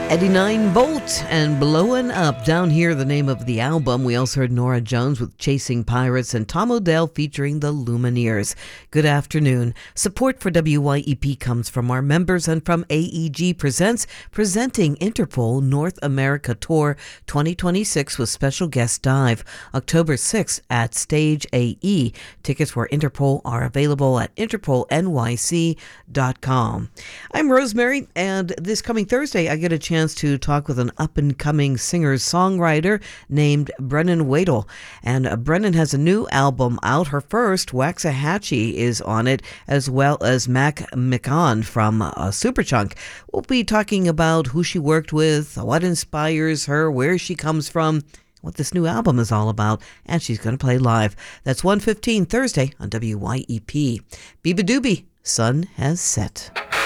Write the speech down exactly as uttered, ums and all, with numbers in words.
eighty-nine Volt and Blowin' Up. Down here, the name of the album. We also heard Nora Jones with Chasing Pirates and Tom Odell featuring the Lumineers. Good afternoon. Support for W Y E P comes from our members and from A E G Presents, presenting Interpol North America Tour twenty twenty-six with special guest Dive. October sixth at Stage A E. Tickets for Interpol are available at interpol n y c dot com. I'm Rosemary, and this coming Thursday, I get a chance to talk with an up-and-coming singer-songwriter named Brennan Wadle. And uh, Brennan has a new album out. Her first, Waxahachie, is on it, as well as Mac McCon from uh, Superchunk. We'll be talking about who she worked with, what inspires her, where she comes from, what this new album is all about, and she's going to play live. That's one fifteen Thursday on W Y E P. Beaba Doobie, sun has set.